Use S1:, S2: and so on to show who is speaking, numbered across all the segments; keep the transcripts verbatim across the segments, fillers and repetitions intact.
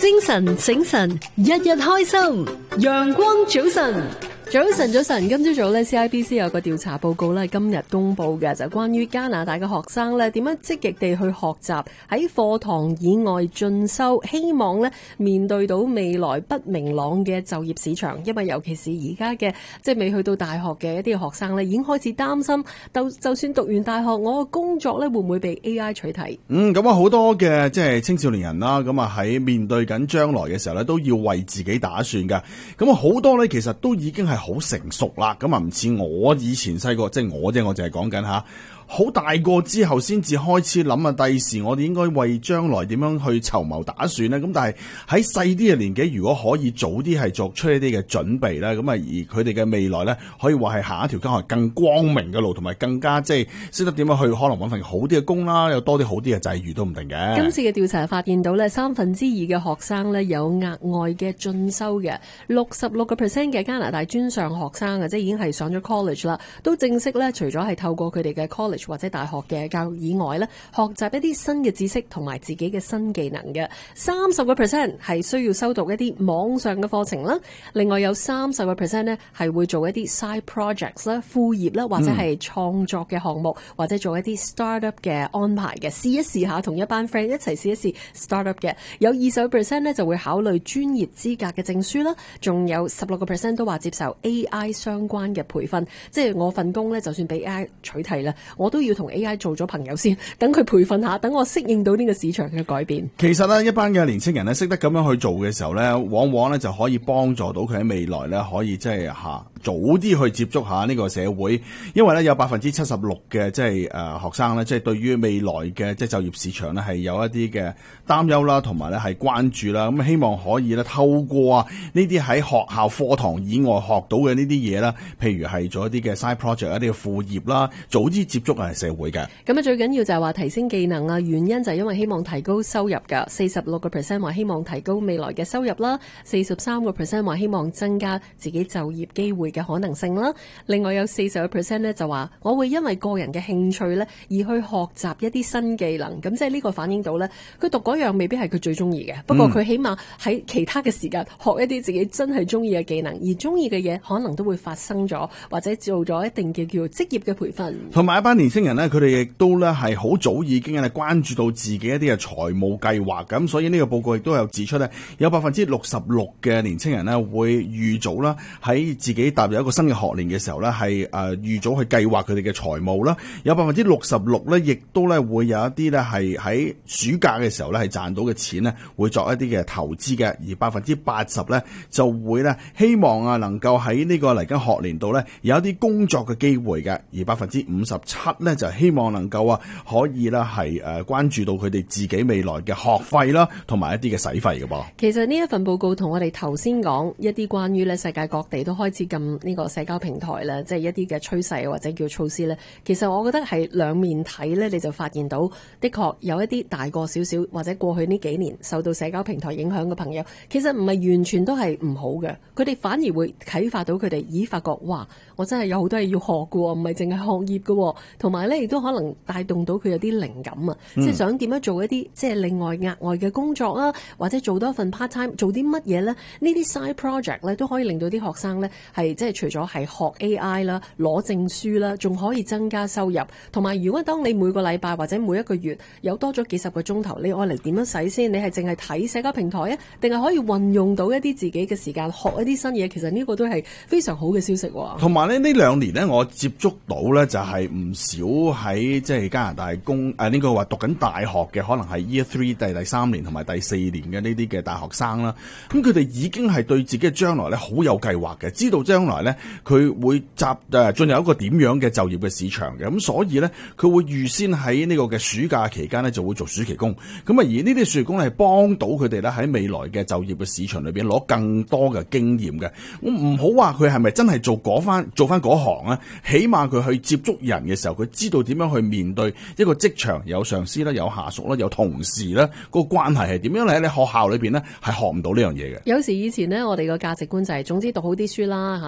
S1: 精神醒神，日日開心，陽光早晨。早晨，早晨，今朝早咧 C I B C 有個調查報告咧，今日公布嘅就關於加拿大嘅學生咧點樣積極地去學習喺課堂以外進修，希望咧面對到未來不明朗嘅就業市場。因為尤其是而家嘅即係未去到大學嘅一啲學生咧，已經開始擔心，就就算讀完大學，我嘅工作咧會唔會被 A I 取替？
S2: 嗯，咁啊好多嘅即係青少年人啦，咁啊喺面對緊將來嘅時候咧，都要為自己打算㗎。咁啊好多咧，其實都已經係好成熟啦，咁啊唔似我以前細個，即係我啫，我就係講緊吓。好大個之後先至開始諗啊，第時我哋應該為將來點樣去籌謀打算呢？咁但係喺細啲嘅年紀，如果可以早啲係作出一啲嘅準備咧，咁啊而佢哋嘅未來咧，可以話係行一條更係更光明嘅路，同埋更加即係識得點樣去可能揾份好啲嘅工啦，有多啲好啲嘅際遇都唔定嘅。
S1: 今次嘅調查發現到咧，三分之二嘅學生咧有額外嘅進修嘅，六十六個 percent 嘅加拿大專上學生啊，即係已經係上咗 college 啦，都正式咧除咗係透過佢哋嘅 college或者大學嘅教育以外咧，學習一啲新嘅知識同埋自己嘅新技能嘅。三十個 percent 係需要修讀一啲網上嘅課程啦，另外有三十個 percent 咧係會做一啲 side projects 啦、副業啦，或者係創作嘅項目，嗯、或者做一啲 startup 嘅安排嘅，試一試下同一班 friend 一齊試一試 startup 嘅。有二十個 percent 咧就會考慮專業資格嘅證書啦，仲有十六個 percent 都話接受 A I 相關嘅培訓，即係我份工咧就算俾 A I 取替啦，我都要同 A I 做咗朋友先，等佢培訓下，等我適應到呢個市場嘅改變。
S2: 其實咧，一班嘅年青人咧，識得咁樣去做嘅時候咧，往往咧就可以幫助到佢喺未來咧，可以即係吓早啲去接觸下呢個社會。因為咧有百分之七十六嘅即係誒學生咧，即係對於未來嘅即係就業市場咧係有一啲嘅擔憂啦，同埋咧係關注啦。咁希望可以咧透過啊呢啲喺學校課堂以外學到嘅呢啲嘢啦，譬如係做一啲嘅 side project、一啲嘅副業啦，早啲接觸係社會嘅。
S1: 咁啊，最緊要就係話提升技能啊，原因就係因為希望提高收入噶。四十六個 percent 話希望提高未來嘅收入啦，四十三個 percent 話希望增加自己就業機會嘅可能性啦。另外有四十個 percent 咧就話我會因為個人嘅興趣咧而去學習一啲新技能。咁即係呢個反映到咧，佢讀嗰樣未必係佢最中意嘅，不過佢起碼喺其他嘅時間學一啲自己真係中意嘅技能，而中意嘅嘢可能都會發生咗，或者做咗一定嘅叫做職業嘅培訓。
S2: 同埋一班年輕人咧，佢哋亦都咧係好早已經係關注到自己一啲嘅財務計劃，咁所以呢個報告亦都有指出咧，有百分之六十六嘅年輕人咧會預早啦喺自己踏入一個新嘅學年嘅時候咧係誒預早去計劃佢哋嘅財務啦，有百分之六十六咧亦都咧會有一啲咧係喺暑假嘅時候咧係賺到嘅錢咧會作一啲嘅投資嘅，而百分之八十咧就會咧希望啊能夠喺呢個嚟緊學年度咧有一啲工作嘅機會嘅，而百分之五十七咧就希望能夠啊可以啦係誒關注到佢哋自己未來嘅學費啦，同埋一啲嘅使費嘅噃。
S1: 其實呢一份報告同我哋頭先講一啲關於咧世界各地都開始禁呢個社交平台啦，即係一啲嘅趨勢或者叫措施咧。其實我覺得係兩面睇咧，你就發現到的確有一啲大個少少或者過去呢幾年受到社交平台影響嘅朋友，其實唔係完全都係唔好嘅，佢哋反而會啟發到佢哋，咦發覺哇，我真係有好多嘢要學嘅喎，唔係淨係學業嘅喎，同埋咧亦都可能帶動到佢有啲靈感啊，嗯、即係想點樣做一啲即係另外額外嘅工作啊，或者做多一份 part time， 做啲乜嘢咧？呢啲 side project 咧都可以令到啲學生咧係即係除咗係學 A I 啦、攞證書啦，仲可以增加收入。同埋如果當你每個禮拜或者每一個月有多咗幾十個鐘頭，你愛嚟點樣使先？你係淨係睇社交平台啊，定係可以運用到一啲自己嘅時間學一啲新嘢？其實呢個都係非常好嘅消息。
S2: 同埋咧呢兩年呢，我接觸到咧就係唔少喺即係加拿大公誒呢個話讀緊大學嘅，可能係 Year Three 第第三年同埋第四年嘅呢啲嘅大學生啦。咁佢哋已經係對自己嘅將來咧好有計劃嘅，知道將來咧佢會集誒進入一個點樣嘅就業嘅市場嘅。咁所以咧佢會預先喺呢個嘅暑假期間咧就會做暑期工。咁啊而呢啲暑期工咧係幫到佢哋咧喺未來嘅就業嘅市場裏邊攞更多嘅經驗嘅。我唔好話佢係咪真係做嗰翻做翻嗰行啊？起碼佢去接觸人嘅時候，佢知道點樣去面對一個職場，有上司啦，有下屬啦，有同事啦，嗰個關係係點樣嚟？喺你學校裏邊咧係學唔到呢樣嘢嘅。
S1: 有時以前咧，我哋個價值觀就係、是、總之讀好啲書啦嚇，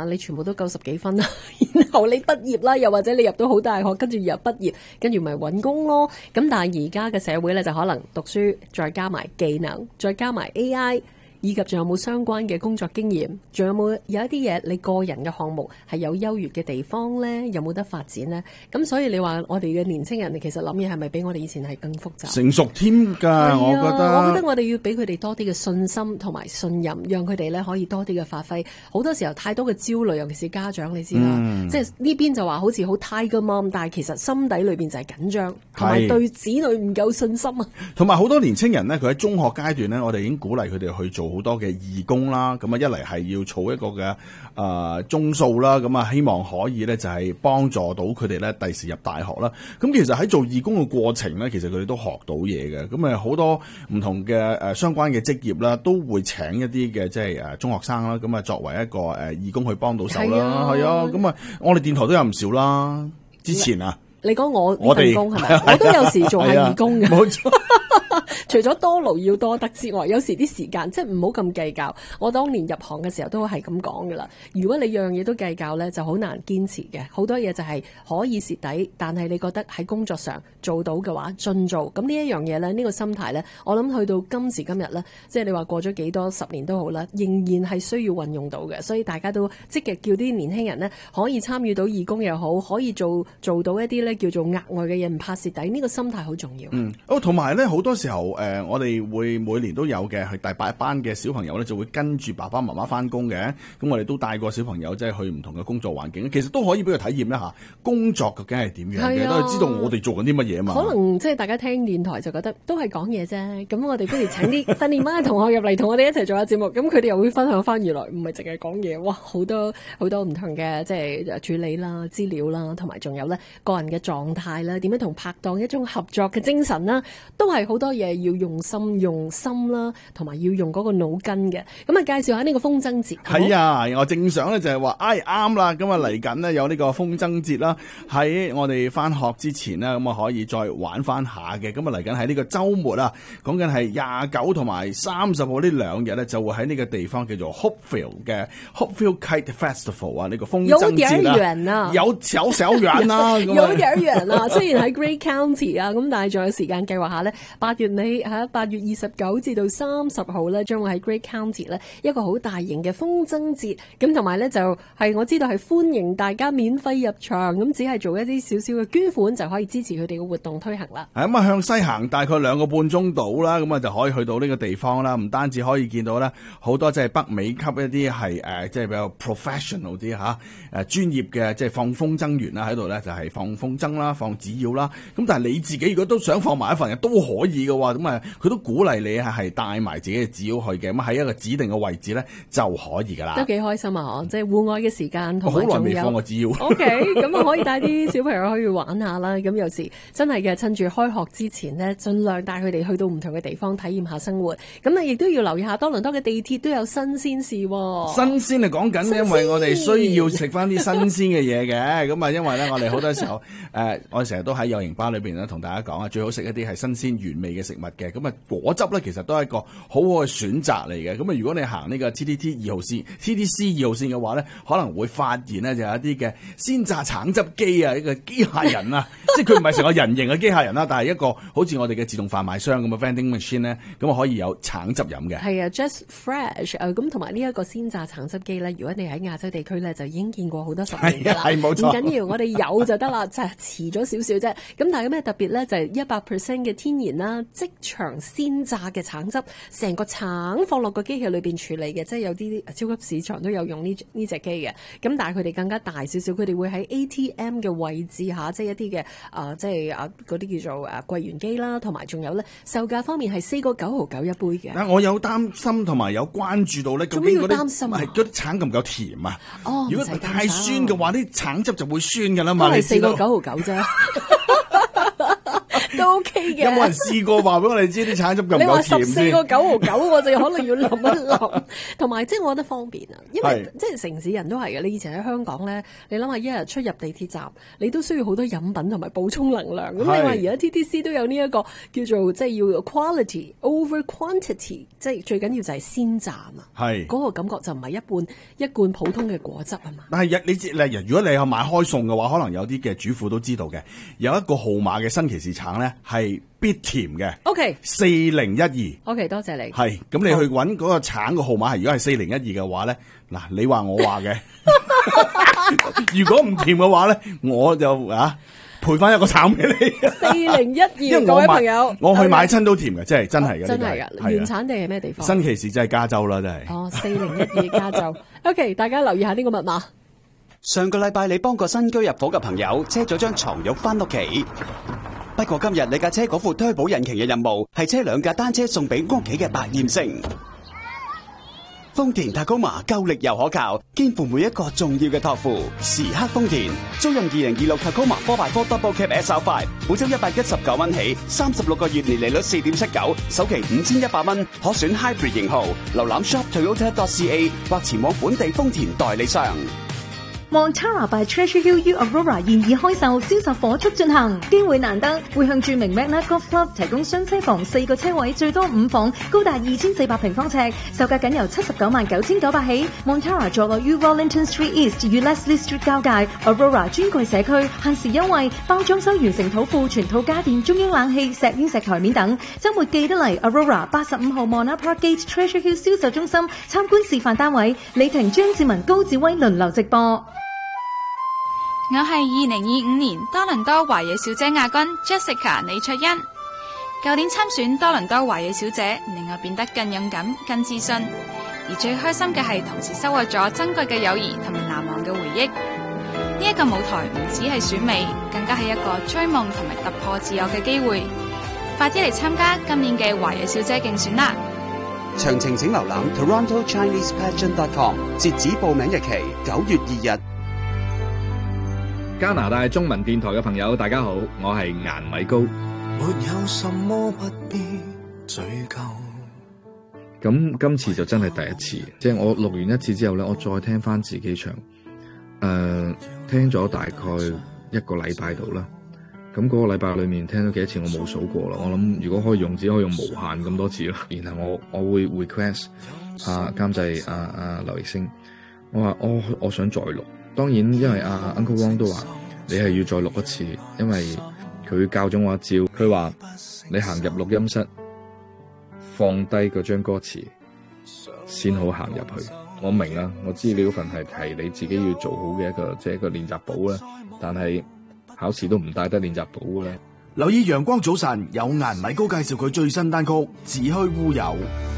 S1: 嘛？你全部都九十幾分啦，然後你畢業啦，又或者你入到好大學，跟住又畢業，跟住咪揾工咯。咁但係而家嘅社會咧，就可能讀書再加埋技能，再加埋 A I。以及仲有冇相關嘅工作經驗，仲有冇有一啲嘢你個人嘅項目係有優越嘅地方呢？有冇得發展呢？咁所以你話我哋嘅年青人，其實諗嘢係咪比我哋以前係更複雜？
S2: 成熟添㗎，啊，我覺得。
S1: 我覺得我哋要俾佢哋多啲嘅信心同埋信任，讓佢哋咧可以多啲嘅發揮。好多時候太多嘅焦慮，尤其是家長，你知啦，嗯，即係呢邊就話好似好 tiger mom，但係其實心底裏邊就係緊張，同埋對子女唔夠信心啊。同
S2: 埋好多年青人呢，佢喺中學階段呢，我哋已經鼓勵佢哋去做好多嘅義工啦，咁啊一嚟係要儲一個嘅誒鐘數啦，咁啊希望可以咧就係幫助到佢哋咧第時入大學啦。咁其實喺做義工嘅過程咧，其實佢哋都學到嘢嘅。咁啊好多唔同嘅誒相關嘅職業啦，都會請一啲嘅即係誒中學生啦，咁啊作為一個誒義工去幫到手啦，係啊。咁啊我哋電台都有唔少啦，之前啊。
S1: 你講我呢份工係咪？我都有時做下義工嘅。冇錯。除咗多勞要多得之外，有時啲時間即係唔好咁計較。我當年入行嘅時候都係咁講噶啦。如果你樣嘢都計較咧，就好難堅持嘅。好多嘢就係可以蝕底，但係你覺得喺工作上做到嘅話，盡做。咁呢一樣嘢咧，呢個心態咧，我諗去到今時今日咧，即係你話過咗幾多十年都好啦，仍然係需要運用到嘅。所以大家都積極叫啲年輕人咧，可以參與到義工又好，可以做做到一啲咧叫做額外嘅嘢，唔怕蝕底。呢個心態好重要。
S2: 嗯，哦，同埋咧好多時候誒、呃，我哋會每年都有嘅，係第八班嘅小朋友咧，就會跟住爸爸媽媽翻工嘅。咁我哋都帶過小朋友即係去唔同嘅工作環境，其實都可以俾佢體驗一下工作究竟係點樣嘅，都係知道我哋做緊啲乜嘢嘛。
S1: 可能即係大家聽電台就覺得都係講嘢啫，咁我哋不如請啲訓練班嘅同學入嚟同我哋一齊做下節目，咁佢哋又會分享翻原來唔係淨係講嘢，哇，好多好多唔同嘅即係處理啦、資料啦，同埋仲有咧個人嘅狀態啦，點樣同拍檔一種合作嘅精神啦，都係好多嘢要用心用心啦，同埋要用嗰個腦筋嘅。咁啊，介紹下呢個風箏節。
S2: 係啊，我正想咧就係話，唉啱啦，咁啊嚟緊呢有呢個風箏節啦，喺我哋翻學之前呢，咁啊可以再玩翻下嘅。咁啊嚟緊喺呢個週末啊，講緊係廿九同埋三十號呢兩日咧，就會喺呢個地方叫做 Hopefield 嘅 Hopefield Kite Festival 啊，呢個風箏節啦。有點遠啊，有少少遠啦，
S1: 有點遠啊。雖然喺 Grey County 啊，咁但係仲有時間計劃下咧，八月尾嚇八月二十九至到三十號咧，將會喺 Grey County 咧一個好大型嘅風箏節。咁同埋咧就係我知道係歡迎大家免費入場，咁只係做一啲少少嘅捐款就可以支持佢哋嘅活動推行啦。
S2: 係咁啊，向西行大概兩個半鐘到啦，咁啊就可以去到呢個地方啦。唔單止可以見到咧好多即係北美級一啲係誒即係比較 professional 啲嚇誒專業嘅即係放風箏員啦喺度咧，就係放風箏啦、放紙鷂啦。咁但係你自己如果都想放埋一份嘅都可以嘅喎，咁啊佢都鼓勵你係帶埋自己嘅紙鷂去嘅，咁喺一個指定嘅位置咧就可以㗎啦。
S1: 都幾開心啊！即係戶外嘅時間同埋仲有。
S2: 好耐未放過紙鷂。
S1: O K， 咁啊可以帶啲小朋友去玩下啦。咁有時真係嘅，趁住開學之前呢，盡量帶佢哋去到唔同嘅地方體驗下生活。咁啊，亦都要留意下多倫多嘅地鐵都有新鮮事喎。
S2: 新鮮係講緊，因為我哋需要食翻啲新鮮嘅嘢嘅。咁啊，因為咧我哋好多時候誒、呃，我哋成日都喺有營巴裏邊咧同大家講啊，最好食一啲係新鮮原味嘅食物嘅。咁啊，果汁咧其實都係一個好好嘅選擇嚟嘅。咁啊，如果你行呢個 T T T 二號線、T T C 二號線嘅話咧，可能會發現咧就有一啲嘅鮮榨橙汁機啊，一個機械人啊，即係佢唔係成個人形嘅機械人啦，但係一個好似我哋嘅自動販賣商咁嘅 vending machine 咧，咁啊可以有橙汁飲嘅。係
S1: 啊 ，Just Fresh 誒，咁同埋呢一個鮮榨橙汁機咧，如果你喺亞洲地區咧就已經見過好多十年㗎啦，
S2: 係冇錯，
S1: 唔緊要，我哋有就得啦，就係遲咗少少啫。咁但係有咩特別咧？就係一百 percent 嘅天然啦，即場鮮榨嘅橙汁，成個橙放落個機器裏邊處理嘅，即係有啲超級市場都有用呢呢隻機嘅。咁但係佢哋更加大少少，佢哋會喺 A T M 嘅位置下，即係一啲嘅啊，即係啊嗰啲叫做啊櫃員機啦，同埋仲有咧售價方面係四個九毫九一杯嘅。
S2: 我有擔心同埋有關注到咧，
S1: 究竟嗰啲係
S2: 嗰啲橙夠唔夠甜啊？
S1: 哦，
S2: 如果太酸嘅話，啲橙汁就會酸㗎啦嘛。
S1: 都係四個九毫九啫。都都 OK 嘅。
S2: 有冇人試過話俾我哋知啲橙汁夠唔
S1: 你話
S2: 夠甜
S1: 十四個
S2: 先？
S1: 九毫九，我就可能要諗一諗。同埋即係我覺得方便啊，因為
S2: 係
S1: 即係城市人都係嘅。你以前喺香港咧，你諗下一日出入地鐵站，你都需要好多飲品同埋補充能量。咁你話而家 T T C 都有呢一個叫做即係要 quality over quantity，即係最緊要就係鮮榨啊。
S2: 係
S1: 嗰個感覺就唔係一罐一罐普通嘅果汁啊嘛。
S2: 但係你知，例如如果你有買開餸嘅話，可能有啲嘅主婦都知道嘅，有一個號碼嘅新奇士橙咧係必甜嘅。
S1: OK，
S2: 四零一二。
S1: OK，多謝你。
S2: 係，咁你去揾嗰個橙嘅號碼係，如果係四零一二嘅話咧，嗱，你話我話嘅，如果唔甜嘅話咧，我就啊賠翻一個橙俾你。
S1: 四零一二，各
S2: 因為我買
S1: 位朋友，
S2: 我去買親都甜嘅，真係真係嘅，
S1: 真係
S2: 呢個
S1: 噶，原產地係咩地方？
S2: 新奇士真係加州啦，真係。
S1: 哦，四零一二加州。OK，大家留意下呢個密碼。
S3: 上個禮拜你幫個新居入伙嘅朋友車咗張床褥翻屋企，不過今日你架車嗰副推保引擎嘅任務係車兩架單車送俾屋企嘅百厭星。豐田塔高馬夠力又可靠，肩負每一個重要嘅託付。時刻豐田，租用二零二六塔高馬 four by four Double Cab S R five， 每周一百一十九蚊起，三十六個月年利率四點七九，首期五千一百蚊，可選 Hybrid 型號。瀏覽 shop toyota dot c a 或前往本地豐田代理商。
S4: Montara by Treasure Hill U Aurora 現已開售，銷售火速進行，機會難得，會向著名 Magna Golf Club 提供雙車房四個車位，最多五房，高達二千四百平方尺，售價僅由七十九萬九千九百起。Montara 坐落於 Wellington Street East 與 Leslie Street 交界 ，Aurora 專櫃社區，限時優惠，包裝修完成土庫、全套家電、中央冷氣、石英石台面等。週末記得嚟 Aurora 八十五號 Mona Park Gate Treasure Hill 銷售中心參觀示範單位，李婷、張志文、高志威輪流直播。
S5: 我係二零二五年多倫多華裔小姐亞軍 Jessica 李卓欣。舊年參選多倫多華裔小姐，令我變得更勇敢、更自信。而最開心嘅係，同時收穫咗珍貴嘅友誼同埋難忘嘅回憶。呢一個舞台唔只係選美，更加係一個追夢同埋突破自我嘅機會。快啲嚟參加今年嘅華裔小姐競選啦！
S3: 詳情請瀏覽 Toronto Chinese Pageant dot com， 截止報名日期九月二日。
S6: 加拿大中文電台嘅朋友，大家好，我係顏米高。
S7: 沒有什麼不必追究。
S6: 咁今次就真係第一次，即係我錄完一次之後咧，我再聽翻自己唱，誒、呃，聽咗大概一個禮拜度啦。咁嗰個禮拜裏面聽咗幾多次，我冇數過啦。我諗如果可以用，只可以用無限咁多次啦。然後我我會 request 啊監製啊啊劉奕星，我話我我想再錄。當然，因為阿、啊、Uncle Wong 都話你係要再錄一次，因為佢教咗我一招。佢話你行入錄音室，放低嗰張歌詞，先好行入去。我明啦，我知呢份係係你自己要做好嘅一個即係、就是、一個練習簿啦。但係考試都唔帶得練習簿啦。
S2: 留意陽光早晨，有顏米高介紹佢最新單曲《只虛烏有》。